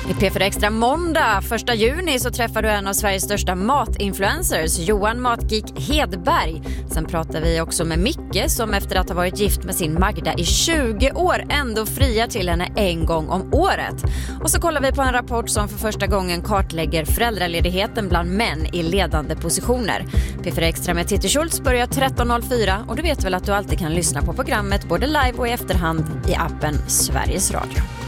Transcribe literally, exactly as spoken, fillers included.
I P fyra Extra måndag första juni så träffar du en av Sveriges största matinfluencers, Johan Matgeek Hedberg. Sen pratar vi också med Micke som efter att ha varit gift med sin Magda i tjugo år ändå friar till henne en gång om året. Och så kollar vi på en rapport som för första gången kartlägger föräldraledigheten bland män i ledande positioner. P fyra Extra med Titti Schultz börjar tretton noll fyra och du vet väl att du alltid kan lyssna på programmet både live och i efterhand i appen Sveriges Radio.